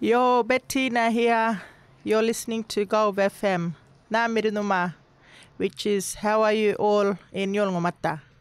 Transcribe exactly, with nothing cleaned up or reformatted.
Yo, Bettina here. You're listening to Gulf F M. Namirinuma, which is how are you all in Yolngomata.